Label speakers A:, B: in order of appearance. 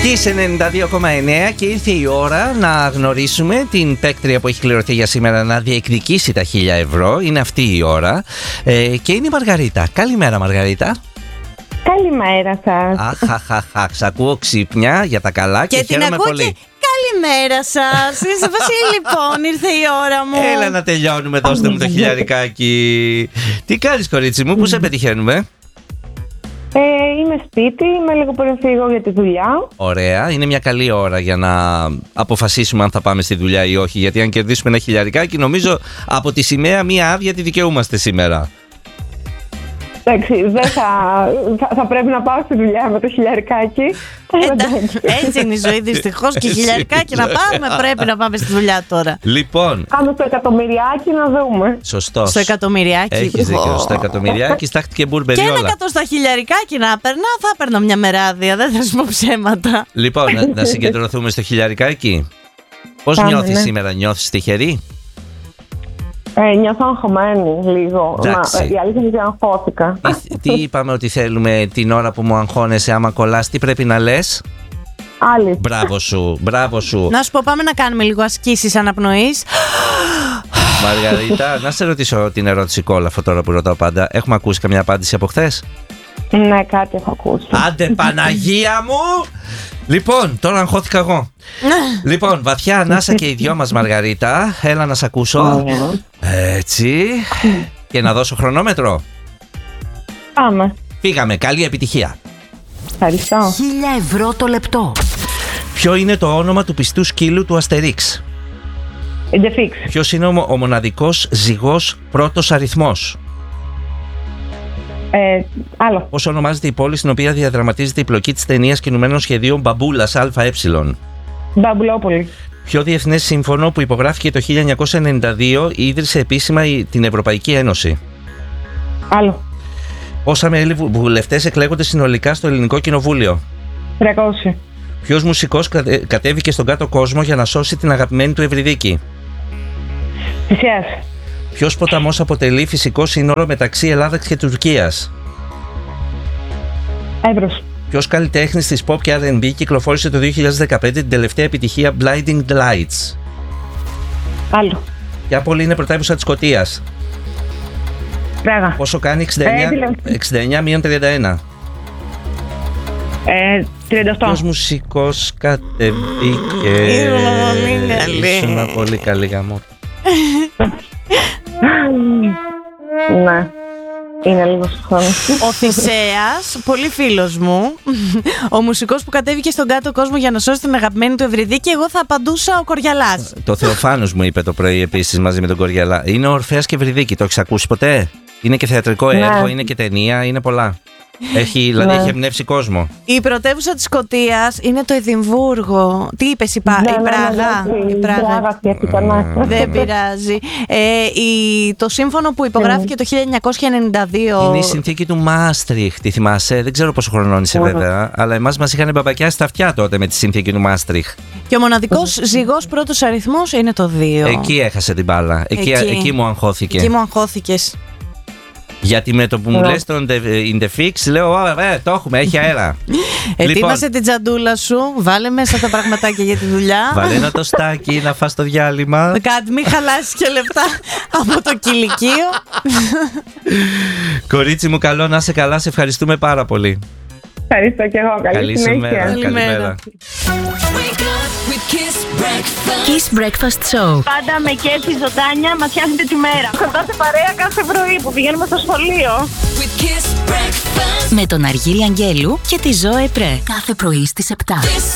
A: Kiss 92,9 και ήρθε η ώρα να γνωρίσουμε την παίκτρια που έχει κληρωθεί για σήμερα να διεκδικήσει τα 1.000 ευρώ. Είναι αυτή η ώρα και είναι η Μαργαρίτα. Καλημέρα, Μαργαρίτα.
B: Καλημέρα σας.
A: Αχ, ακούω ξύπνια για τα καλά και χαίρομαι πολύ.
C: Και καλημέρα σας. Είστε Βασίλη, λοιπόν, ήρθε η ώρα μου.
A: Έλα να τελειώνουμε, δώστε μου το χιλιαρικάκι. Τι κάνεις, κορίτσι μου, πού σε πετυχαίνουμε?
B: Είμαι σπίτι, είμαι λίγο πριν φύγω για τη δουλειά.
A: Ωραία, είναι μια καλή ώρα για να αποφασίσουμε αν θα πάμε στη δουλειά ή όχι. Γιατί αν κερδίσουμε ένα χιλιαρικάκι, νομίζω από τη σημαία μία άδεια τη δικαιούμαστε σήμερα.
B: Εντάξει, δεν θα πρέπει να πάω στη δουλειά με το χιλιαρικάκι.
C: Έτσι είναι η ζωή, δυστυχώς. Και χιλιαρικάκι να πάμε, πρέπει να πάμε στη δουλειά τώρα.
A: Λοιπόν.
B: Πάμε στο εκατομμυριάκι να δούμε.
A: Σωστός.
C: Στο εκατομμυριάκι.
A: Έχεις δίκιο. Στο εκατομμυριάκι στάχτηκε μπουρμπερί όλα.
C: Και 1 στα χιλιαρικάκι να περνά, θα παίρνα μια μεράδια. Δεν θα σου πω ψέματα.
A: Λοιπόν, να συγκεντρωθούμε στο χιλιαρικάκι. Πώς νιώθεις σήμερα, νιώθεις τυχερή?
B: Νιώθω αγχωμένη λίγο. Η αλήθεια είναι ότι αγχώθηκα.
A: Τι είπαμε ότι θέλουμε την ώρα που μου αγχώνεσαι? Άμα κολλάς, τι πρέπει να λες?
B: Άλλη.
A: Μπράβο σου.
C: Να σου πω, πάμε να κάνουμε λίγο ασκήσεις αναπνοής.
A: Μαργαρίτα, να σε ρωτήσω την ερώτηση κόλαφο τώρα που ρωτάω πάντα. Έχουμε ακούσει καμιά απάντηση από χθες?
B: Ναι, κάτι έχω ακούσει.
A: Άντε Παναγία μου! Λοιπόν, τώρα αγχώθηκα εγώ. Λοιπόν, βαθιά ανάσα και οι δυο μας, Μαργαρίτα. Έλα να σ' ακούσω. Έτσι. Και να δώσω χρονόμετρο.
B: Πάμε.
A: Πήγαμε, καλή επιτυχία.
B: Ευχαριστώ.
D: 1.000 ευρώ το λεπτό.
A: Ποιο είναι το όνομα του πιστού σκύλου του Αστερίξ?
B: Εντεφίξ.
A: Ποιος είναι ο μοναδικός ζυγός πρώτος αριθμός?
B: Άλλο.
A: Πώς ονομάζεται η πόλη στην οποία διαδραματίζεται η πλοκή της ταινίας κινουμένων σχεδίων Μπαμπούλας ΑΕ?
B: Μπαμπουλόπολη.
A: Ποιο διεθνές σύμφωνο που υπογράφηκε το 1992 ίδρυσε επίσημα την Ευρωπαϊκή Ένωση?
B: Άλλο.
A: Πόσα μέλη βουλευτές εκλέγονται συνολικά στο Ελληνικό Κοινοβούλιο?
B: 300.
A: Ποιος μουσικός κατέβηκε στον κάτω κόσμο για να σώσει την αγαπημένη του Ευρυδίκη?
B: Θησίας.
A: Ποιος ποταμός αποτελεί φυσικό σύνορο μεταξύ Ελλάδας και Τουρκίας?
B: Εύρος.
A: Ποιος καλλιτέχνης της pop και R&B κυκλοφόρησε το 2015 την τελευταία επιτυχία Blinding Lights?
B: Άλλο.
A: Ποια πόλη είναι πρωτεύουσα της Σκωτίας?
B: Πράγα.
A: Πόσο κάνει 69 μείον 31?
B: 38.
A: Ποιος μουσικός κατεβήκε? Ήσουν πολύ καλή γαμό.
B: Ναι. Είναι λίγο συγχρόνος.
C: Ο Θησέας, πολύ φίλος μου, ο μουσικός που κατέβηκε στον κάτω κόσμο για να σώσει την αγαπημένη του Ευρυδίκη, εγώ θα απαντούσα ο Κοριαλάς.
A: Το Θεοφάνος μου είπε το πρωί επίσης μαζί με τον Κοριαλά. Είναι ο Ορφέας και Ευρυδίκη, το έχεις ακούσει ποτέ? Είναι και θεατρικό έργο, είναι και ταινία, είναι πολλά. Έχει εμπνεύσει κόσμο. Η
C: πρωτεύουσα της Σκωτίας είναι το Εδιμβούργο. Τι είπες, η Πράγα?
B: Η Πράγα σκέφτηκα, ναι.
C: Δεν πειράζει. Το σύμφωνο που υπογράφηκε το 1992.
A: Είναι η συνθήκη του Μάστριχ. Τι θυμάσαι? Δεν ξέρω πόσο χρονών είσαι βέβαια, αλλά εμάς μας είχαν μπαμπακιάσει τα αυτιά τότε με τη συνθήκη του Μάστριχ.
C: Και ο μοναδικός ζυγός πρώτος αριθμός είναι το 2.
A: Εκεί έχασε την μπάλα. Εκεί μου αγχώθηκε.
C: Εκεί μου αγχώθηκες.
A: Γιατί με το που μου λες τον Indefix, λέω το έχουμε, έχει αέρα.
C: Ετοίμασε την τζαντούλα σου, βάλε μέσα τα πραγματάκια για τη δουλειά.
A: Βάλε ένα τοστάκι να φας το διάλειμμα.
C: Κάτι, μην χαλάσεις και λεπτά από το κηλικείο.
A: Κορίτσι μου, καλό να είσαι καλά, σε ευχαριστούμε πάρα πολύ.
B: Ευχαριστώ και εγώ, καλή συνέχεια.
A: Καλημέρα.
D: Kiss Breakfast Show.
E: Πάντα με κέφι ζωντάνια μας φτιάχνετε τη μέρα. Κοντάτε παρέα κάθε πρωί που πηγαίνουμε στο σχολείο.
D: Με τον Αργύρι Αγγέλου και τη Ζώε Πρέ. Κάθε πρωί στις 7.